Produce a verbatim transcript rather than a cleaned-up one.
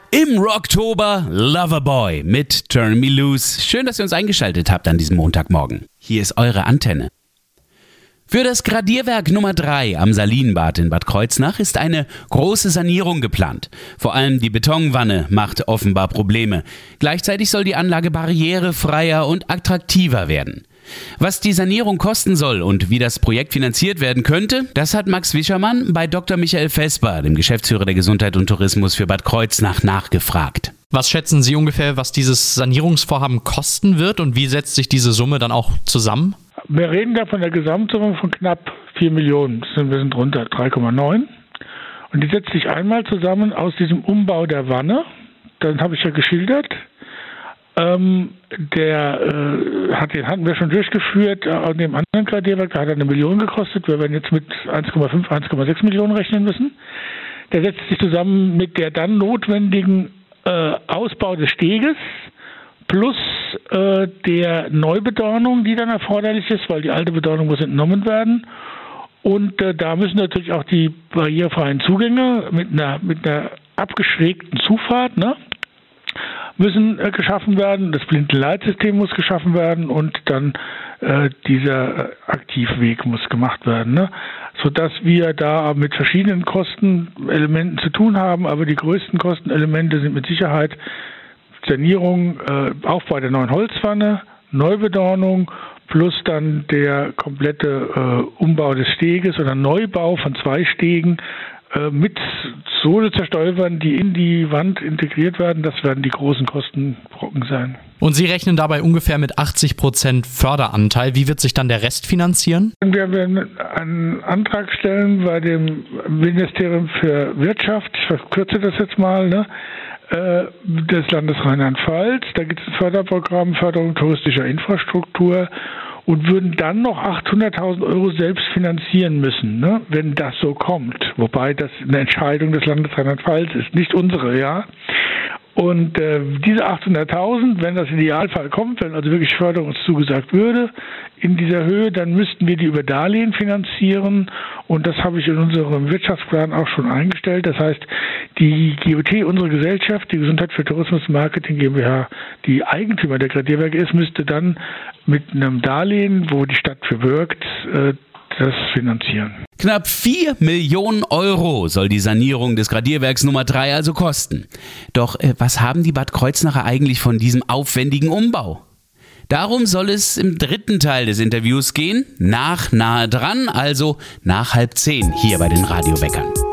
Im Rocktober Loverboy mit Turn Me Loose. Schön, dass ihr uns eingeschaltet habt an diesem Montagmorgen. Hier ist eure Antenne. Für das Gradierwerk Nummer drei am Salinenbad in Bad Kreuznach ist eine große Sanierung geplant. Vor allem die Betonwanne macht offenbar Probleme. Gleichzeitig soll die Anlage barrierefreier und attraktiver werden. Was die Sanierung kosten soll und wie das Projekt finanziert werden könnte, das hat Max Wischermann bei Doktor Michael Vesper, dem Geschäftsführer der Gesundheit und Tourismus für Bad Kreuznach, nachgefragt. Was schätzen Sie ungefähr, was dieses Sanierungsvorhaben kosten wird und wie setzt sich diese Summe dann auch zusammen? Wir reden da von der Gesamtsumme von knapp vier Millionen, wir sind drunter drei Komma neun. Und die setzt sich einmal zusammen aus diesem Umbau der Wanne, das habe ich ja geschildert. Ähm, der äh, hat den hatten wir schon durchgeführt äh, an dem anderen Gradierwerk, da hat er eine Million gekostet. Wir werden jetzt mit eins Komma fünf, eins Komma sechs Millionen rechnen müssen. Der setzt sich zusammen mit der dann notwendigen äh, Ausbau des Steges plus äh, der Neubedornung, die dann erforderlich ist, weil die alte Bedornung muss entnommen werden. Und äh, da müssen natürlich auch die barrierefreien Zugänge mit einer mit einer abgeschrägten Zufahrt, ne? müssen äh, geschaffen werden, das Blindenleitsystem muss geschaffen werden und dann äh, dieser äh, Aktivweg muss gemacht werden, ne? Sodass wir da mit verschiedenen Kostenelementen zu tun haben, aber die größten Kostenelemente sind mit Sicherheit Sanierung, äh, Aufbau der neuen Holzwanne, Neubedornung plus dann der komplette äh, Umbau des Steges oder Neubau von zwei Stegen äh, mit Sohlezerstäubern, die in die Wand integriert werden. Das werden die großen Kostenbrocken sein. Und Sie rechnen dabei ungefähr mit achtzig Prozent Förderanteil. Wie wird sich dann der Rest finanzieren? Wir werden einen Antrag stellen bei dem Ministerium für Wirtschaft, ich verkürze das jetzt mal, ne? des Landes Rheinland-Pfalz. Da gibt es ein Förderprogramm Förderung touristischer Infrastruktur und würden dann noch achthunderttausend Euro selbst finanzieren müssen, ne, wenn das so kommt. Wobei das eine Entscheidung des Landes Rheinland-Pfalz ist, nicht unsere, ja. Und äh, diese achthunderttausend, wenn das Idealfall kommt, wenn also wirklich Förderung uns zugesagt würde, in dieser Höhe, dann müssten wir die über Darlehen finanzieren. Und das habe ich in unserem Wirtschaftsplan auch schon eingestellt. Das heißt, die G O T, unsere Gesellschaft, die Gesundheit für Tourismus und Marketing GmbH, die Eigentümer der Gradierwerke ist, müsste dann mit einem Darlehen, wo die Stadt für wirkt, äh, das finanzieren. Knapp vier Millionen Euro soll die Sanierung des Gradierwerks Nummer drei also kosten. Doch äh, was haben die Bad Kreuznacher eigentlich von diesem aufwendigen Umbau? Darum soll es im dritten Teil des Interviews gehen, nach nahe dran, also nach halb zehn hier bei den Radioweckern.